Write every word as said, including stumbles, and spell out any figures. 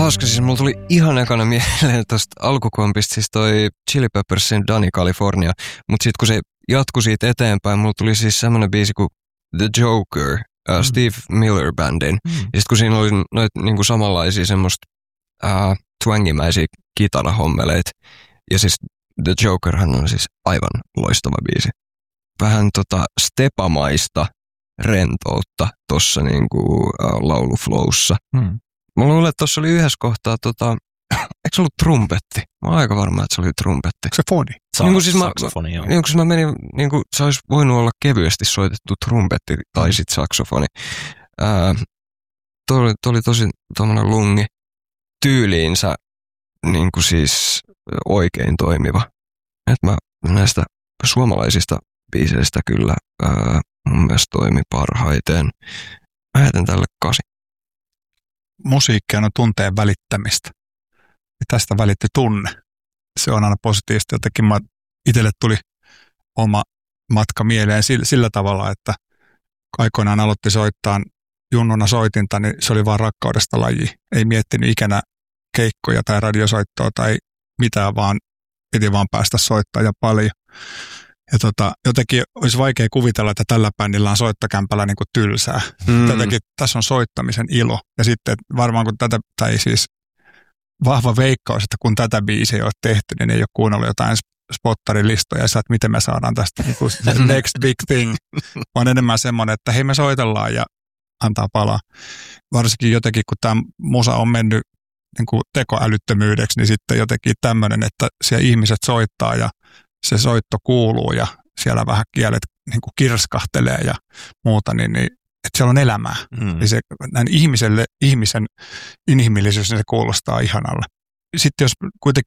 hauska, siis mulla tuli ihan ekana mieleen tosta alkukompista, siis toi Chili Peppersin Danny California, mutta sitten kun se jatkui siitä eteenpäin, mulla tuli siis semmoinen biisi kuin The Joker, uh, mm. Steve Miller Bandin, mm. ja sitten kun siinä oli noita niinku samanlaisia semmoista uh, twangimäisiä kitarahommeleita, ja siis The Jokerhan on siis aivan loistava biisi. Vähän tota stepamaista rentoutta tossa niinku uh, lauluflowssa. Mm. Mä luulen, että tuossa oli yhdessä kohtaa, tota, eikö se ollut trumpetti? Mä oon aika varma, että se oli trumpetti. Se foni. Sa- niin siis saksofoni, joo. Niin siis mä menin, niin kuin se olisi voinut olla kevyesti soitettu trumpetti tai sit saksofoni. Ää, toi, oli, toi oli tosi tommonen lungi tyyliinsä niin kuin siis oikein toimiva. Et mä näistä suomalaisista biiseistä kyllä ää, mun mielestä toimi parhaiten. Mä heitän tälle kasi. Musiikki on tunteen välittämistä. Ja tästä välitti tunne. Se on aina positiivista. Jotenkin mä, itselle tuli oma matka mieleen sillä, sillä tavalla, että aikoinaan aloitti soittaa junnuna soitinta, niin se oli vaan rakkaudesta laji. Ei miettinyt ikinä keikkoja tai radiosoittoa tai mitään, vaan piti vaan päästä soittaa ja paljon. Ja tota, jotenkin olisi vaikea kuvitella, että tällä bändillä on soittokämpällä niin kuin tylsää. Mm. Jotenkin tässä on soittamisen ilo. Ja sitten varmaan kun tätä, tai siis vahva veikkaus, että kun tätä biisiä ei ole tehty, niin ei ole kuunnellut jotain spottarin listoja, että miten me saadaan tästä niin kuin next big thing. On enemmän semmoinen, että hei me soitellaan ja antaa palaa. Varsinkin jotenkin, kun tämä musa on mennyt niin kuin tekoälyttömyydeksi, niin sitten jotenkin tämmöinen, että siellä ihmiset soittaa ja se soitto kuuluu ja siellä vähän kielet niin kuin kirskahtelee ja muuta, niin, niin että siellä on elämää. Mm. Eli se, näin ihmiselle, ihmisen inhimillisyys, niin se kuulostaa ihanalle. Sitten jos kuitenkin